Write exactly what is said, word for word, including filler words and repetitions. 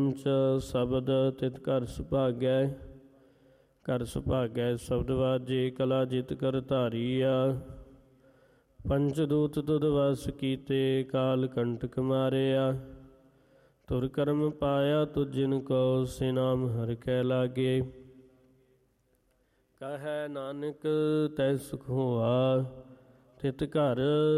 ਪੰਚ ਸ਼ਬਦ ਤਿਤ ਘਰ ਸੁਭਾਗੈ। ਘਰ ਸੁਭਾਗੈ ਸ਼ਬਦ ਵਾਜੇ ਕਲਾ ਜਿਤ ਕਰ ਧਾਰੀਆ। ਪੰਚ ਦੂਤ ਤੁਧ ਵਸ ਕੀਤੇ ਕਾਲ ਕੰਟਕ ਮਾਰਿਆ। ਤੁਰ ਕਰਮ ਪਾਇਆ ਤੁਧ ਜਿਨ ਕੋ ਸੇ ਨਾਮ ਹਰਿ ਕੈ ਲਾਗੇ। ਕਹੈ ਨਾਨਕ ਤੈ ਸੁਖ ਹੋਆ ਤਿਤ ਘਰ